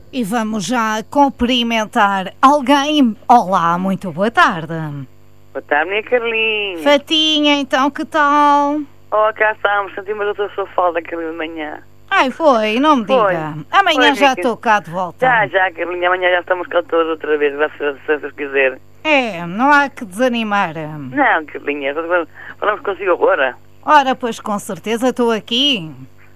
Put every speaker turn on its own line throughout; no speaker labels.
E vamos já cumprimentar alguém. Olá, muito boa tarde.
Boa tarde, minha Carlinha.
Fatinha, então, que tal?
Oh, cá estamos, sentimos a sua falta, Carlinha, de manhã.
Ai, foi, não me
Foi.
diga. Amanhã
Foi,
já
Mica.
estou cá de volta.
Já, Carlinha, amanhã já estamos cá todos outra vez, se Deus quiser.
É, não há que desanimar.
Não, Carlinha, falamos consigo agora.
Ora, pois com certeza estou aqui.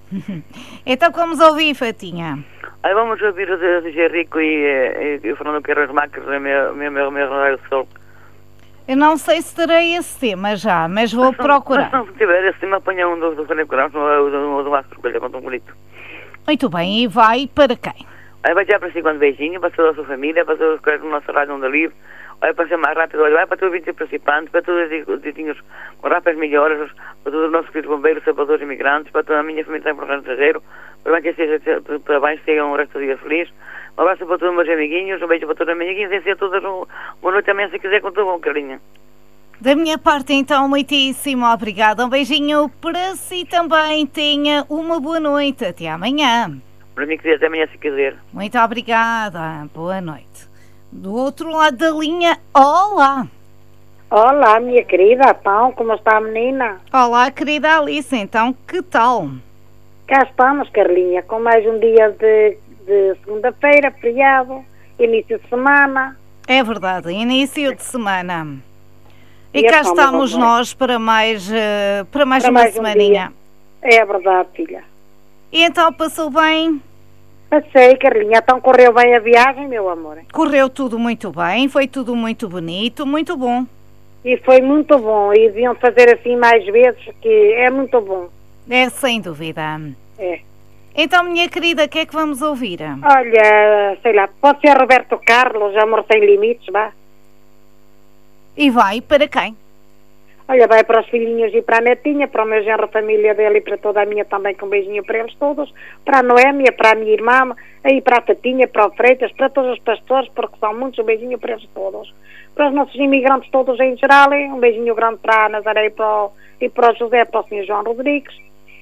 Então, como ouvi, Fatinha?
Aí vamos ouvir o DJ Rico e o Fernando Carlos Macros, meu Rosário do Sol.
Eu não sei se terei esse tema já, mas vou procurar.
Mas se tiver esse tema, apanha um do Fernando Carlos, do Vasco Escolha, com um bonito.
Muito bem, e vai para quem?
Aí vai já para si com um beijinho, para toda a sua família, para todos os colegas do nosso rádio Onda Livre. Olha, para ser mais rápido, olha, vai para todos os 20 participantes, para todos os ditinhos com rápidas melhoras, para todos os nossos queridos bombeiros, salvadores e imigrantes, para toda a minha família que está em Porto Estrangeiro, para que seja, parabéns, tenham um resto do dia feliz. Um abraço para todos os meus amiguinhos, um beijo para todos os amiguinhos, e a todos uma noite também, se quiser, com tudo bom, Carlinha.
Da minha parte, então, muitíssimo obrigada. Um beijinho para si também. Tenha uma boa noite. Até amanhã.
Para mim, até amanhã, se quiser.
Muito obrigada. Boa noite. Do outro lado da linha, olá.
Olá, minha querida, então, como está a menina?
Olá, querida Alice, então, que tal?
Cá estamos, Carlinha, com mais um dia de segunda-feira, feriado, início de semana.
É verdade, início de semana. E
E
cá
então,
estamos
mamãe?
nós para mais uma
mais um
semaninha.
É verdade, filha.
E então, passou bem?
Passei, Carlinha, então correu bem a viagem, meu amor.
Correu tudo muito bem, foi tudo muito bonito, muito bom.
E foi muito bom, e deviam fazer assim mais vezes, que é muito bom.
É, sem dúvida.
É.
Então, minha querida, o que é que vamos ouvir?
Olha, sei lá, pode ser Roberto Carlos, Amor Sem Limites, vá.
E vai para quem?
Olha, vai para os filhinhos e para a netinha, para o meu genro, a família dele e para toda a minha também, com um beijinho para eles todos, para a Noémia, para a minha irmã, aí para a Tatinha, para o Freitas, para todos os pastores, porque são muitos, um beijinho para eles todos. Para os nossos imigrantes todos em geral, um beijinho grande para a Nazaré e para o José, para o Sr. João Rodrigues.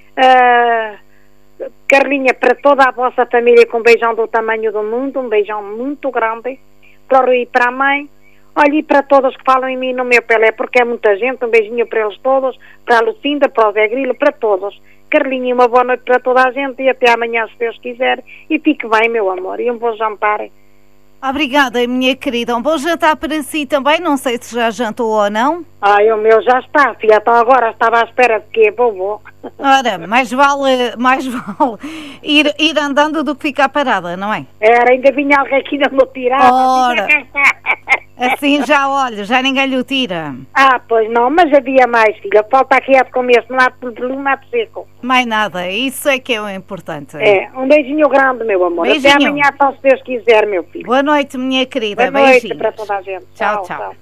Carlinha, para toda a vossa família, com um beijão do tamanho do mundo, um beijão muito grande, para o Rui e para a mãe. Olha, e para todos que falam em mim no meu Pelé, porque é muita gente, um beijinho para eles todos, para a Lucinda, para o Zé Grilo, para todos. Carlinha, uma boa noite para toda a gente e até amanhã, se Deus quiser. E fique bem, meu amor, e um bom jantar.
Obrigada, minha querida. Um bom jantar para si também. Não sei se já jantou ou não.
Ai, o meu já está, filha. Então agora estava à espera de quê? Vou.
Ora, mais vale ir andando do que ficar parada, não é?
Era, ainda vinha alguém aqui da me tirar.
Ora. Assim já, olha, já ninguém lhe o tira.
Pois não, mas havia mais, filha. Falta aqui é de começo, não há de não há de seco.
Mais nada, isso é que é o importante.
É, um beijinho grande, meu amor.
Beijinho.
Até amanhã, então, se Deus quiser, meu filho.
Boa noite, minha querida.
Boa noite
Beijinhos.
para toda a gente.
Tchau, tchau.